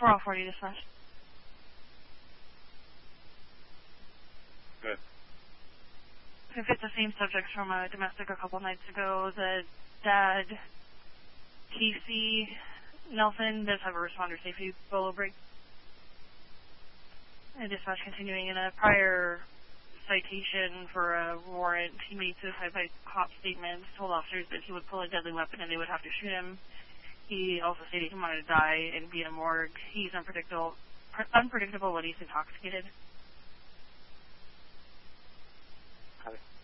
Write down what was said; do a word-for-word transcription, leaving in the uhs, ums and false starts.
four oh forty dispatch. Good. If it's the same subject from a domestic a couple nights ago, the dad, Casey Nelson, does have a responder safety bolo break. And dispatch continuing in a prior citation for a warrant. He made suicide by cop statements, told officers that he would pull a deadly weapon and they would have to shoot him. He also stated he wanted to die and be in a morgue. He's unpredictable, unpredictable when he's intoxicated. Got it.